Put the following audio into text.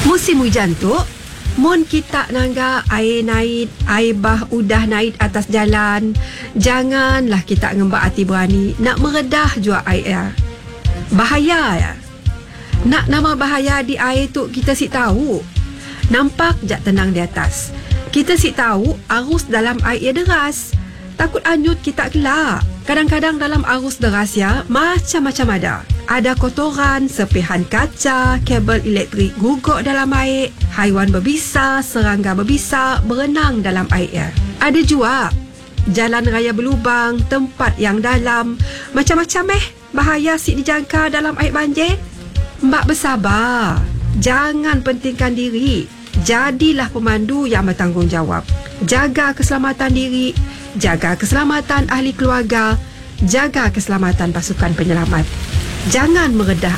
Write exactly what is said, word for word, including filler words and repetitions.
Musim hujan tu, mun kita nangga air naik, air bah udah naik atas jalan, janganlah kita ngembak hati berani nak meredah jua air. Bahaya ya. Nak nama bahaya di air tu kita si tahu. Nampak jak tenang di atas. Kita si tahu arus dalam air deras. Takut anyut kita gelak. Kadang-kadang dalam arus deras ya, macam-macam ada. Ada kotoran, sepihan kaca, kabel elektrik gugur dalam air, haiwan berbisa, serangga berbisa berenang dalam air. Ada juga jalan raya berlubang, tempat yang dalam, macam-macam eh bahaya si dijangka dalam air banjir. Mbak bersabar, jangan pentingkan diri. Jadilah pemandu yang bertanggungjawab. Jaga keselamatan diri, jaga keselamatan ahli keluarga, jaga keselamatan pasukan penyelamat. Jangan meredah